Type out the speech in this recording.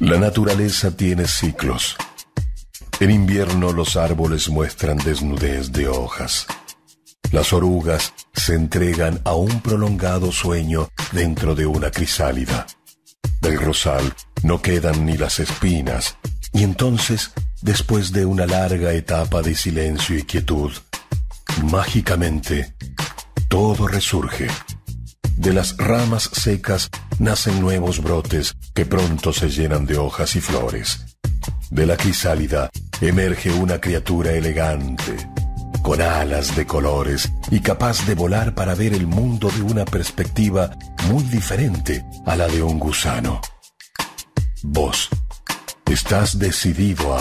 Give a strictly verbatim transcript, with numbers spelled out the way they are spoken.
La naturaleza tiene ciclos. En invierno los árboles muestran desnudez de hojas. Las orugas se entregan a un prolongado sueño dentro de una crisálida. Del rosal no quedan ni las espinas, y entonces, después de una larga etapa de silencio y quietud, mágicamente, todo resurge. De las ramas secas nacen nuevos brotes que pronto se llenan de hojas y flores. De la crisálida emerge una criatura elegante, con alas de colores y capaz de volar para ver el mundo de una perspectiva muy diferente a la de un gusano. Vos estás decidido a